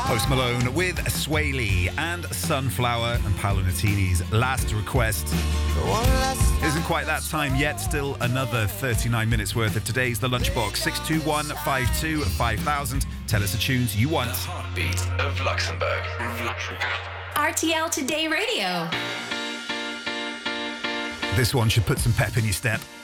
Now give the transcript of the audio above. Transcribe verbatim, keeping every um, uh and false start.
Post Malone with Sway Lee and Sunflower and Paolo Nutini's Last Request. It isn't quite that time yet, still another thirty-nine minutes worth of today's The Lunchbox. six two one, five two, five thousand. Tell us the tunes you want. The heartbeat of Luxembourg. R T L Today Radio. This one should put some pep in your step.